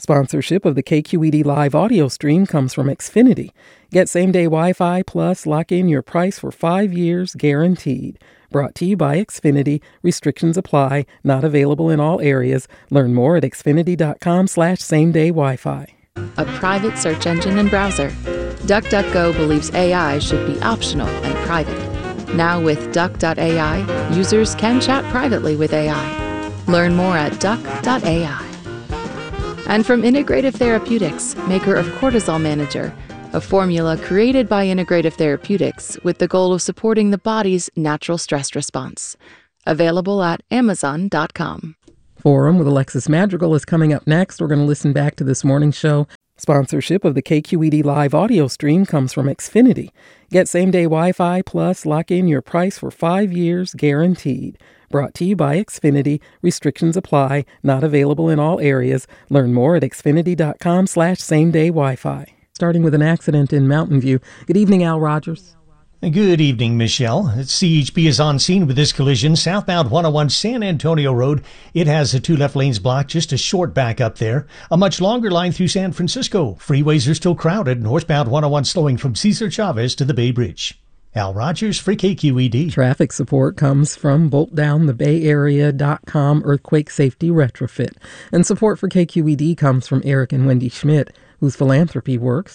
Sponsorship of the KQED live audio stream comes from Xfinity. Get same-day Wi-Fi plus lock in your price for 5 years guaranteed. Brought to you by Xfinity. Restrictions apply. Not available in all areas. Learn more at xfinity.com/same-day Wi-Fi. A private search engine and browser. DuckDuckGo believes AI should be optional and private. Now with Duck.ai, users can chat privately with AI. Learn more at Duck.ai. And from Integrative Therapeutics, maker of Cortisol Manager, a formula created by Integrative Therapeutics with the goal of supporting the body's natural stress response. Available at Amazon.com. Forum with Alexis Madrigal is coming up next. We're going to listen back to this morning's show. Sponsorship of the KQED live audio stream comes from Xfinity. Get same-day Wi-Fi plus lock in your price for 5 years guaranteed. Brought to you by Xfinity. Restrictions apply. Not available in all areas. Learn more at xfinity.com/same-day Wi-Fi. Starting with an accident in Mountain View. Good evening, Al Rogers. Good evening, Michelle. CHP is on scene with this collision. Southbound 101 San Antonio Road. It has the 2 left lanes blocked, just a short back up there. A much longer line through San Francisco. Freeways are still crowded. Northbound 101 slowing from Cesar Chavez to the Bay Bridge. Al Rogers for KQED. Traffic support comes from BoltDownTheBayArea.com Earthquake Safety Retrofit. And support for KQED comes from Eric and Wendy Schmidt, whose philanthropy works